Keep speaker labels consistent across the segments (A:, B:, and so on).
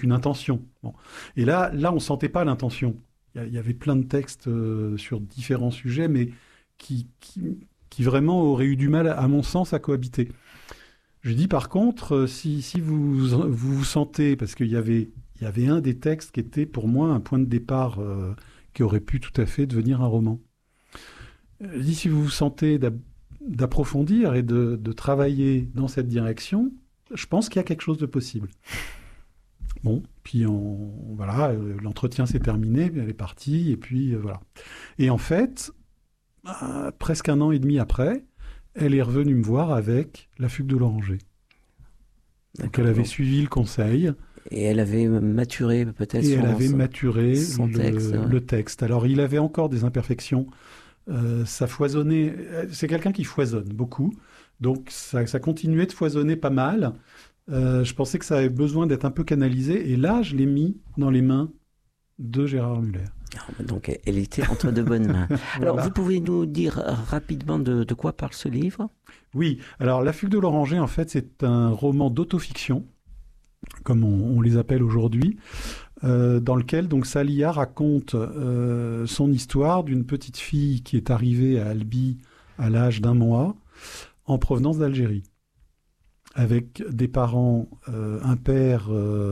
A: qu'une intention. Bon. Et là, on sentait pas l'intention. Il y avait plein de textes sur différents sujets, mais qui vraiment auraient eu du mal, à mon sens, à cohabiter. Je dis par contre, si vous sentez, parce qu'il y avait un des textes qui était pour moi un point de départ qui aurait pu tout à fait devenir un roman. Je dis si vous vous sentez d'approfondir et de travailler dans cette direction, je pense qu'il y a quelque chose de possible. Bon, puis voilà, l'entretien s'est terminé, elle est partie, et puis voilà. Et en fait, presque 1 an et demi après, elle est revenue me voir avec La fugue de l'oranger. Donc elle avait suivi le conseil.
B: Et elle avait maturé peut-être son texte.
A: Le texte. Alors il avait encore des imperfections. Ça foisonnait. C'est quelqu'un qui foisonne beaucoup. Donc ça continuait de foisonner pas mal. Je pensais que ça avait besoin d'être un peu canalisé. Et là, je l'ai mis dans les mains de Gérard Muller.
B: Donc elle était entre de bonnes mains. Alors
A: Voilà.
B: vous pouvez nous dire rapidement de quoi parle ce livre ?
A: Oui, alors La fugue de l'oranger, en fait, c'est un roman d'autofiction, comme on les appelle aujourd'hui, dans lequel donc Salia raconte son histoire d'une petite fille qui est arrivée à Albi à l'âge d'1 mois, en provenance d'Algérie, avec des parents, un père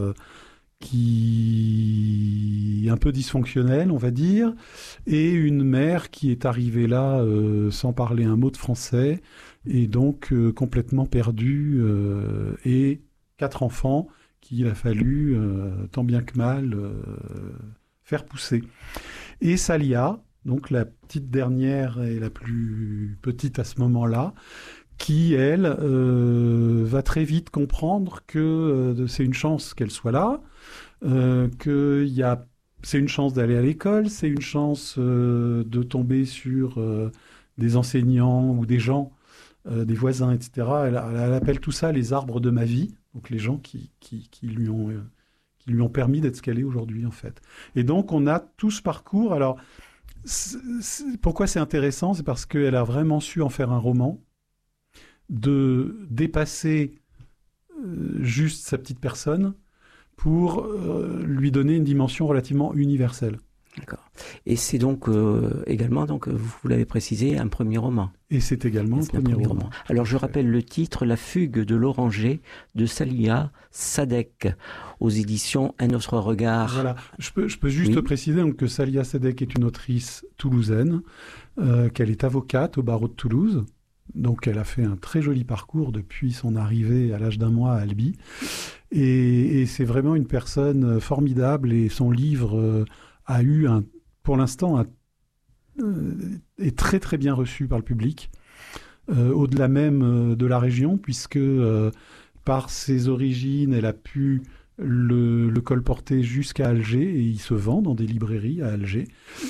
A: qui est un peu dysfonctionnel, on va dire, et une mère qui est arrivée là sans parler un mot de français, et donc complètement perdue, et 4 enfants qu'il a fallu, tant bien que mal, faire pousser. Et Salia, donc la petite dernière et la plus petite à ce moment-là, qui, elle, va très vite comprendre que c'est une chance qu'elle soit là, c'est une chance d'aller à l'école, c'est une chance de tomber sur des enseignants ou des gens, des voisins, etc. Elle appelle tout ça les arbres de ma vie, donc les gens qui lui ont permis d'être ce qu'elle est aujourd'hui, en fait. Et donc, on a tout ce parcours. Alors, pourquoi c'est intéressant ? C'est parce qu'elle a vraiment su en faire un roman, de dépasser juste sa petite personne pour lui donner une dimension relativement universelle.
B: D'accord. Et c'est donc également, vous l'avez précisé, un premier roman.
A: Et c'est également un premier roman.
B: Alors je rappelle le titre, La fugue de l'oranger de Salia Sadek, aux éditions Un autre regard.
A: Voilà. Je peux juste préciser donc, que Salia Sadek est une autrice toulousaine, qu'elle est avocate au barreau de Toulouse. Donc elle a fait un très joli parcours depuis son arrivée à l'âge d'1 mois à Albi. Et c'est vraiment une personne formidable, et son livre a eu, pour l'instant, est très très bien reçu par le public, au-delà même de la région, puisque par ses origines, elle a pu le colporter jusqu'à Alger, et il se vend dans des librairies à Alger.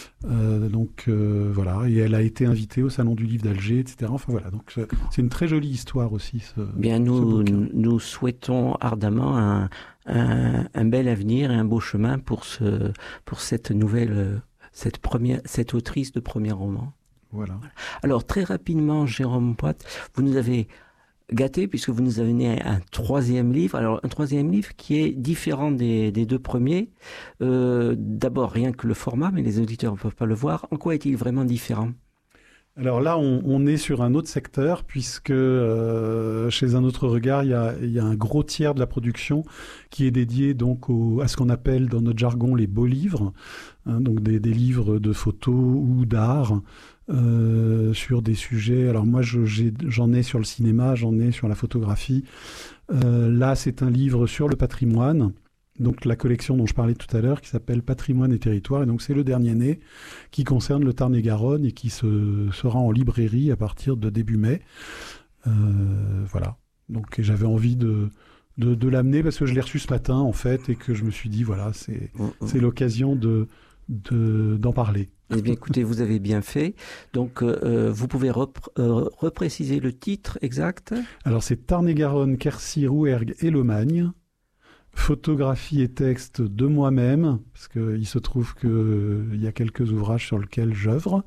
A: Voilà, et elle a été invitée au Salon du Livre d'Alger, etc. Enfin voilà, donc c'est une très jolie histoire aussi.
B: Nous souhaitons ardemment un bel avenir et un beau chemin pour cette nouvelle, cette autrice de premier roman.
A: Voilà.
B: Alors très rapidement, Jérôme Poit, vous nous avez gâté puisque vous nous avez donné un 3e livre. Alors un 3e livre qui est différent des 2 premiers. D'abord rien que le format, mais les auditeurs ne peuvent pas le voir. En quoi est-il vraiment différent ?
A: Alors là, on est sur un autre secteur, puisque chez Un autre regard, il y a un gros tiers de la production qui est dédié donc à ce qu'on appelle dans notre jargon les beaux livres, donc des livres de photos ou d'art, sur des sujets. Alors moi, j'en ai sur le cinéma, j'en ai sur la photographie. Là, c'est un livre sur le patrimoine. Donc la collection dont je parlais tout à l'heure, qui s'appelle Patrimoine et Territoire, et donc c'est le dernier né, qui concerne le Tarn-et-Garonne et qui sera en librairie à partir de début mai. Voilà. Donc j'avais envie de l'amener parce que je l'ai reçu ce matin en fait, et que je me suis dit voilà, c'est l'occasion d'en parler.
B: Eh bien écoutez, vous avez bien fait. Donc vous pouvez repréciser le titre exact ? Alors
A: c'est Tarn-et-Garonne, Quercy, Rouergue et Lomagne. Photographie et texte de moi-même, parce qu'il se trouve qu'il y a quelques ouvrages sur lesquels j'œuvre.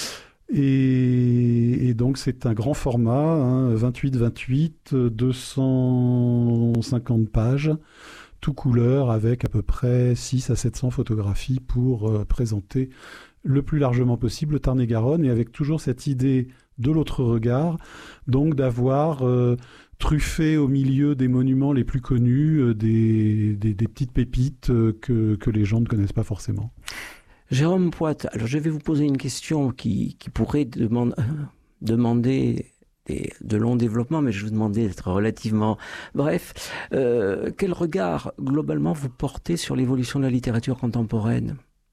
A: Et donc c'est un grand format, 28-28, 250 pages, tout couleur, avec à peu près 600 à 700 photographies pour présenter le plus largement possible le Tarn-et-Garonne, et avec toujours cette idée de l'autre regard, donc d'avoir truffé au milieu des monuments les plus connus des petites pépites que les gens ne connaissent pas forcément.
B: Jérôme Poit, alors je vais vous poser une question qui pourrait demander de longs développements, mais je vais vous demander d'être relativement bref. Quel regard, globalement, vous portez sur l'évolution de la littérature contemporaine ?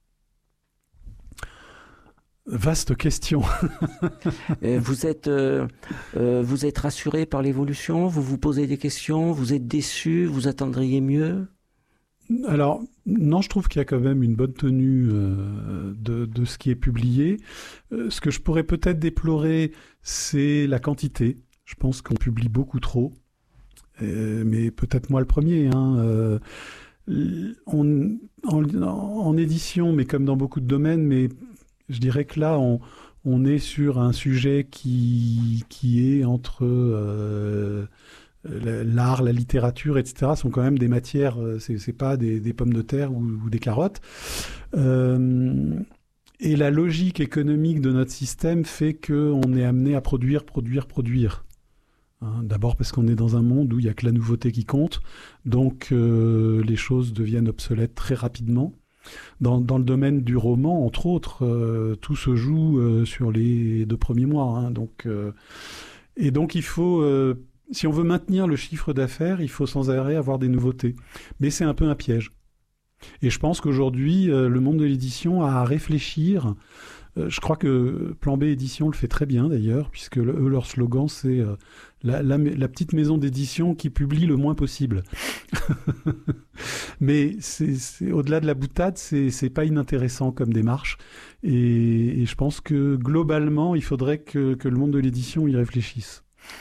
A: Vaste question.
B: Vous êtes rassuré par l'évolution ? Vous vous posez des questions ? Vous êtes déçu ? Vous attendriez mieux ?
A: Alors, non, je trouve qu'il y a quand même une bonne tenue de ce qui est publié. Ce que je pourrais peut-être déplorer, c'est la quantité. Je pense qu'on publie beaucoup trop, mais peut-être moi le premier. En édition, mais comme dans beaucoup de domaines, mais je dirais que là, on est sur un sujet qui est entre l'art, la littérature, etc. sont quand même des matières, c'est pas des pommes de terre ou des carottes. Et la logique économique de notre système fait qu'on est amené à produire. D'abord parce qu'on est dans un monde où il n'y a que la nouveauté qui compte, donc les choses deviennent obsolètes très rapidement. Dans le domaine du roman, entre autres, tout se joue sur les 2 premiers mois. Et donc il faut, si on veut maintenir le chiffre d'affaires, il faut sans arrêt avoir des nouveautés. Mais c'est un peu un piège. Et je pense qu'aujourd'hui, le monde de l'édition a à réfléchir. Je crois que Plan B Édition le fait très bien d'ailleurs, puisque leur slogan c'est la petite maison d'édition qui publie le moins possible. Mais c'est au-delà de la boutade, c'est pas inintéressant comme démarche. Et je pense que globalement, il faudrait que le monde de l'édition y réfléchisse.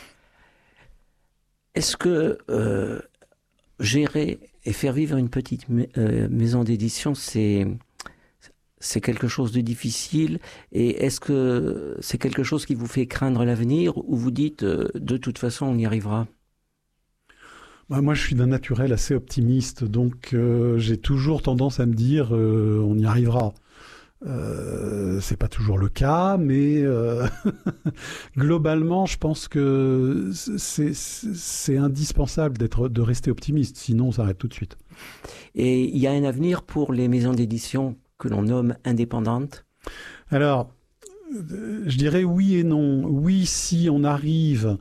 B: Est-ce que gérer et faire vivre une petite maison d'édition, c'est quelque chose de difficile, et est-ce que c'est quelque chose qui vous fait craindre l'avenir, ou vous dites de toute façon on y arrivera ?
A: Moi je suis d'un naturel assez optimiste, donc j'ai toujours tendance à me dire on y arrivera. C'est pas toujours le cas, mais globalement je pense que c'est indispensable de rester optimiste, sinon on s'arrête tout de suite.
B: Et il y a un avenir pour les maisons d'édition que l'on nomme indépendantes ?
A: Alors, je dirais oui et non. Oui, si on arrive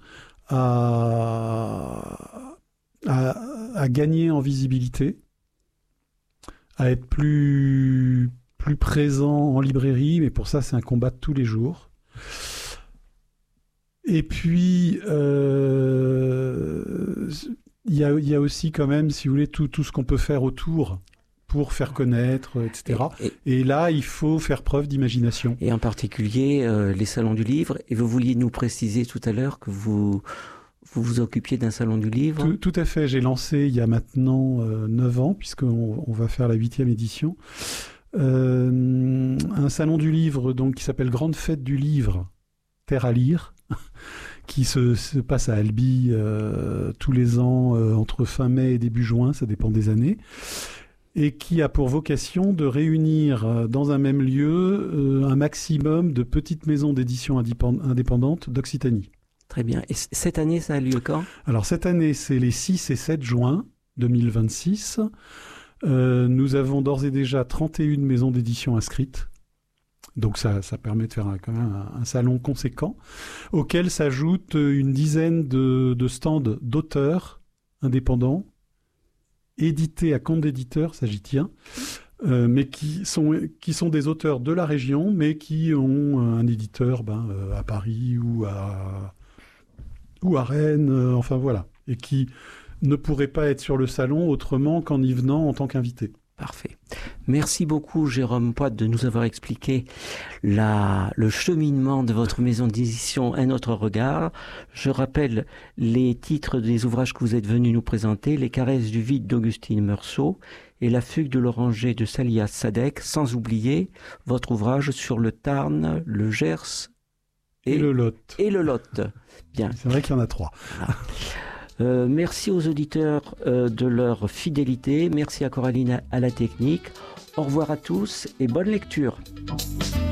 A: à gagner en visibilité, à être plus présent en librairie, mais pour ça, c'est un combat de tous les jours. Et puis, il y a aussi quand même, si vous voulez, tout ce qu'on peut faire autour pour faire connaître, etc. Et là, il faut faire preuve d'imagination.
B: Et en particulier, les salons du livre. Et vous vouliez nous préciser tout à l'heure que vous vous occupiez d'un salon du livre ?
A: Tout à fait. J'ai lancé il y a maintenant 9 ans, puisqu'on va faire la 8e édition, un salon du livre donc, qui s'appelle Grande Fête du Livre, Terre à lire, qui se passe à Albi tous les ans entre fin mai et début juin, ça dépend des années, et qui a pour vocation de réunir dans un même lieu un maximum de petites maisons d'édition indépendantes d'Occitanie.
B: Très bien. Et cette année, ça a lieu quand ?
A: Alors cette année, c'est les 6 et 7 juin 2026. Nous avons d'ores et déjà 31 maisons d'édition inscrites. Donc ça permet de faire quand même un salon conséquent, auquel s'ajoute une dizaine de stands d'auteurs indépendants, édités à compte d'éditeur, ça j'y tiens, mais qui sont des auteurs de la région, mais qui ont un éditeur à Paris ou à Rennes, enfin voilà, et qui ne pourraient pas être sur le salon autrement qu'en y venant en tant qu'invité.
B: Parfait. Merci beaucoup Jérôme Poit de nous avoir expliqué le cheminement de votre maison d'édition Un autre regard. Je rappelle les titres des ouvrages que vous êtes venus nous présenter: Les caresses du vide d'Augustine Meursault et La fugue de l'oranger de Salia Sadek, sans oublier votre ouvrage sur le Tarn, le Gers
A: et le Lot.
B: Et le Lot. Bien.
A: C'est vrai qu'il y en a 3.
B: Voilà. Merci aux auditeurs de leur fidélité. Merci à Coraline à la technique. Au revoir à tous et bonne lecture.